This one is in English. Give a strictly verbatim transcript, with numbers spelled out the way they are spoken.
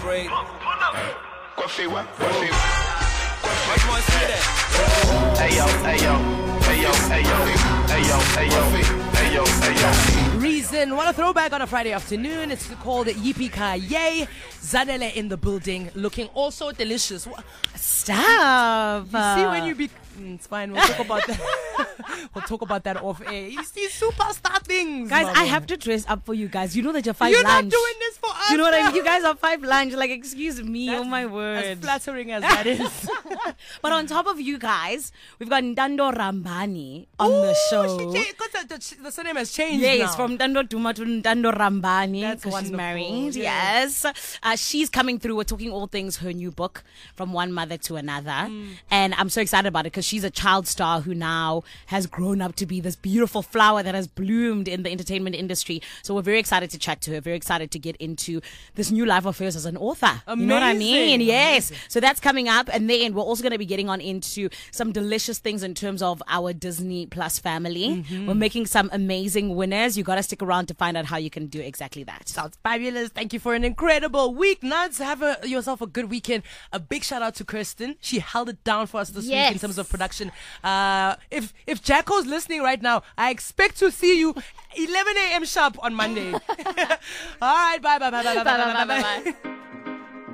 afraid. Coffee, what? Coffee. Much more say that. Ayo, ayo, ayo, ayo, ayo, ayo, ayo, ayo. Reason. What a throwback on a Friday afternoon. It's called Yippee-Ki-Yay. Zanele in the building, looking also delicious. What? Stop. You see when you be... Mm, it's fine. We'll talk about that. We'll talk about that off air. You see superstar things. Guys, mama. I have to dress up for you guys. You know that you're five You're lunch. not doing this for us. You know what I now. mean? You guys are five lunch. Like, excuse me. That's oh my As word. flattering as that is. But on top of you guys, we've got Ntando Rambani on Ooh, the she show. changed, 'cause the, the, the surname has changed Yes, now. from Ntando Duma to Ntando Rambani. That's 'cause she's wonderful, married. yeah. Yes. Uh, she's coming through. We're talking all things her new book, From One Mother to Another. Mm. And I'm so excited about it because she's a child star who now has grown up to be this beautiful flower that has bloomed in the entertainment industry. So we're very excited to chat to her, very excited to get into this new life of hers as an author. Amazing. You know what I mean? Yes. Amazing. So that's coming up. And then we're also going to be getting on into some delicious things in terms of our Disney Plus family. Mm-hmm. We're making some amazing winners. You got to stick around to find out how you can do exactly that. Sounds fabulous. Thank you for an incredible week, Nuts. Have a, yourself a good weekend. A big shout out to Kirsten. She held it down for us this Yes. week in terms of production. Uh, if if Jacko's listening right now, I expect to see you eleven a.m. sharp on Monday. All right, bye bye bye bye bye bye bye bye bye. bye.